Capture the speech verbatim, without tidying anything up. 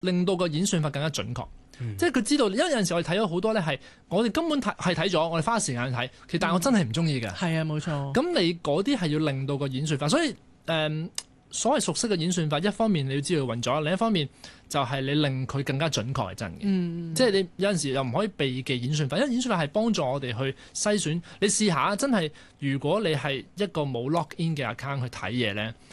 令到個演算法更加準確。 嗯、 即係佢知道，因為有陣時我哋睇咗好多咧，係我哋根本睇係睇咗，我哋花時間去睇，其實但係我真係唔中意嘅。 係啊，冇錯。 咁你嗰啲係要令到個演算法，所以誒、嗯、所謂熟悉嘅演算法，一方面你要知道運作，另一方面就係你令佢更加準確係真嘅。 嗯、 即係你有陣時又唔可以避忌演算法，因為演算法係幫助我哋去篩選。你試下真係，如果你係一個冇 lock in 嘅 account 去睇嘢咧，